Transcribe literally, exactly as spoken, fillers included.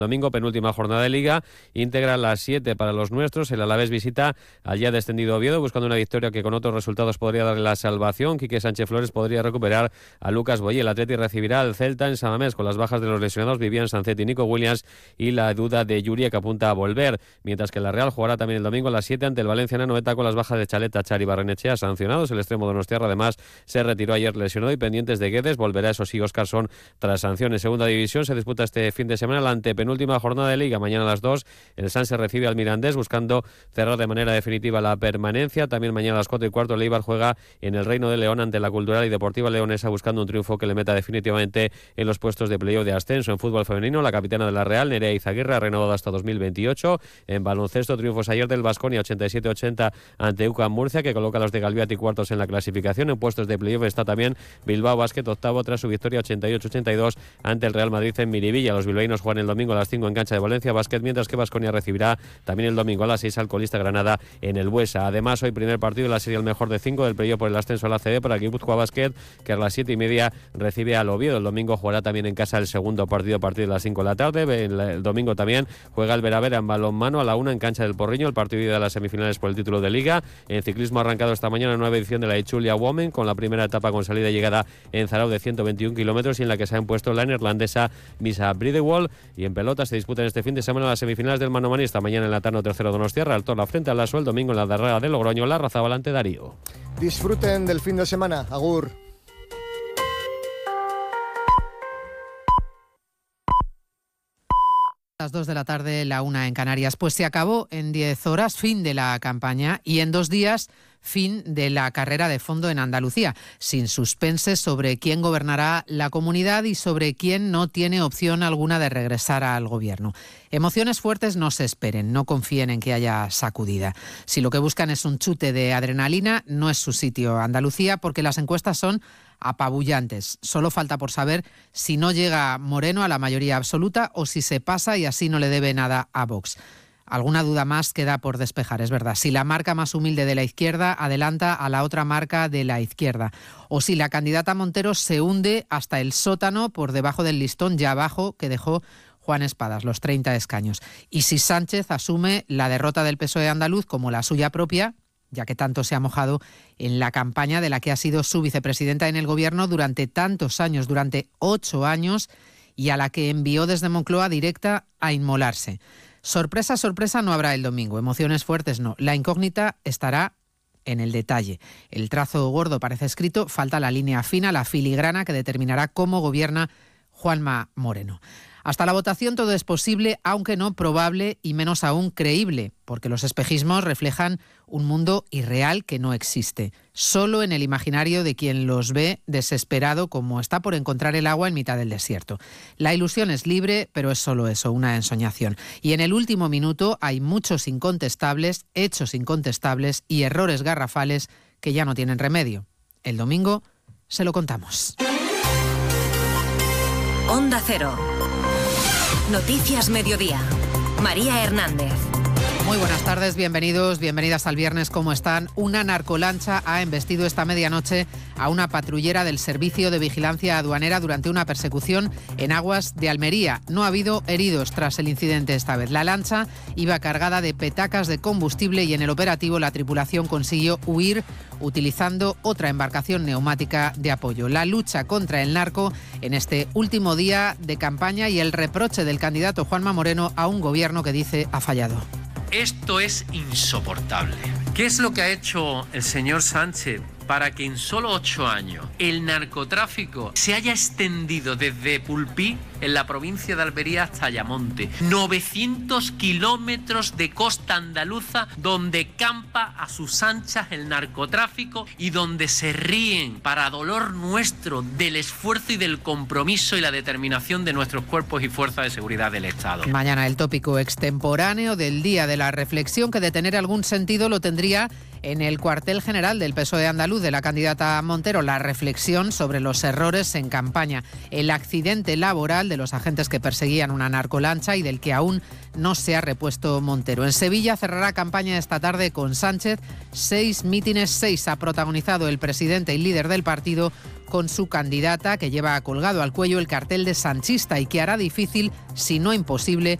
Domingo, penúltima jornada de Liga, íntegra las siete para los nuestros. El Alavés visita al ya descendido Oviedo, buscando una victoria que con otros resultados podría darle la salvación. Quique Sánchez Flores podría recuperar a Lucas Boyé. El Atleti recibirá al Celta en San Mamés, con las bajas de los lesionados Vivian Sancet y Nico Williams, y la duda de Yuria, que apunta a volver. Mientras que la Real jugará también el domingo a las siete ante el Valencia Anoeta, con las bajas de Chaleta, Char y Barrenechea sancionados. El extremo de Donostiarra además se retiró ayer lesionado, y pendientes de Guedes. Volverá, eso sí, Óscarson tras sanciones. Segunda división se disputa este fin de semana la antepenúltima jornada de Liga. Mañana a las dos el Sanse recibe al Mirandés, buscando cerrar de manera definitiva la permanencia. También mañana a las cuatro y cuarto el Eibar juega en el Reino de León ante la Cultural y Deportiva Leonesa, buscando un triunfo que le meta definitivamente en los puestos de playoff de ascenso. En fútbol femenino, la capitana de la Real, Nerea Izaguirre, ha renovado hasta dos mil veintiocho. En baloncesto, triunfos ayer del Baskonia ochenta y siete ochenta ante U C A M Murcia, que coloca a los de Galviati cuartos en la clasificación. En puestos de playoff está también Bilbao Basket, octavo, tras su victoria ochenta y ocho ochenta y dos ante el Real Madrid en Miribilla. Los bilbaínos juegan el domingo a las cinco en cancha de Valencia Basket, mientras que Baskonia recibirá también el domingo a las seis al colista Granada en el Buesa. Además, hoy primer partido de la serie, el mejor de cinco del playoff por el ascenso a la A C B para Guipúzcoa Basket, que a las siete y media recibe al Oviedo. El domingo jugará también en casa el segundo partido a partir de las cinco de la tarde. El, el domingo también juega el Veravera en balonmano a la una en cancha del Porriño, el partido de las semifinales por el título de Liga. En ciclismo ha arrancado esta mañana una nueva edición de la Ichulia Women, con la primera etapa con salida y llegada en Zarau de ciento veintiún kilómetros, y en la que se ha impuesto la neerlandesa Misa Bridewall. Y en pelota se disputan este fin de semana las semifinales del Manomaní. Esta mañana en la Tano, tercero Donostiarra, Altor la frente al Lasso. El domingo en la Darrera de Logroño, la Razabal ante Darío. Disfruten del fin de semana. Agur. Las dos de la tarde, la una en Canarias. Pues se acabó en diez horas, fin de la campaña, y en dos días, fin de la carrera de fondo en Andalucía, sin suspense sobre quién gobernará la comunidad y sobre quién no tiene opción alguna de regresar al gobierno. Emociones fuertes no se esperen, no confíen en que haya sacudida. Si lo que buscan es un chute de adrenalina, no es su sitio Andalucía, porque las encuestas son apabullantes. Solo falta por saber si no llega Moreno a la mayoría absoluta o si se pasa y así no le debe nada a Vox. Alguna duda más queda por despejar, es verdad. Si la marca más humilde de la izquierda adelanta a la otra marca de la izquierda, o si la candidata Montero se hunde hasta el sótano por debajo del listón ya abajo que dejó Juan Espadas, los treinta escaños. Y si Sánchez asume la derrota del P S O E andaluz como la suya propia, ya que tanto se ha mojado en la campaña de la que ha sido su vicepresidenta en el gobierno durante tantos años, durante ocho años, y a la que envió desde Moncloa directa a inmolarse. Sorpresa, sorpresa no habrá el domingo, emociones fuertes no. La incógnita estará en el detalle. El trazo gordo parece escrito, falta la línea fina, la filigrana que determinará cómo gobierna Juanma Moreno. Hasta la votación todo es posible, aunque no probable y menos aún creíble, porque los espejismos reflejan un mundo irreal que no existe, solo en el imaginario de quien los ve desesperado como está por encontrar el agua en mitad del desierto. La ilusión es libre, pero es solo eso, una ensoñación. Y en el último minuto hay muchos incontestables, hechos incontestables y errores garrafales que ya no tienen remedio. El domingo se lo contamos. Onda Cero. Noticias Mediodía. María Hernández. Muy buenas tardes, bienvenidos, bienvenidas al viernes. ¿Cómo están? Una narcolancha ha embestido esta medianoche a una patrullera del Servicio de Vigilancia Aduanera durante una persecución en aguas de Almería. No ha habido heridos tras el incidente esta vez. La lancha iba cargada de petacas de combustible y en el operativo la tripulación consiguió huir utilizando otra embarcación neumática de apoyo. La lucha contra el narco en este último día de campaña y el reproche del candidato Juanma Moreno a un gobierno que dice ha fallado. Esto es insoportable. ¿Qué es lo que ha hecho el señor Sánchez para que en solo ocho años el narcotráfico se haya extendido desde Pulpí, en la provincia de Almería, hasta Ayamonte? novecientos kilómetros de costa andaluza donde campa a sus anchas el narcotráfico y donde se ríen, para dolor nuestro, del esfuerzo y del compromiso y la determinación de nuestros cuerpos y fuerzas de seguridad del Estado. Mañana el tópico extemporáneo del Día de la Reflexión, que de tener algún sentido lo tendría en el cuartel general del P S O E andaluz, actitud de la candidata Montero, la reflexión sobre los errores en campaña, el accidente laboral de los agentes que perseguían una narcolancha y del que aún no se ha repuesto Montero. En Sevilla cerrará campaña esta tarde con Sánchez. Seis mítines, seis ha protagonizado el presidente y líder del partido con su candidata, que lleva colgado al cuello el cartel de sanchista y que hará difícil, si no imposible,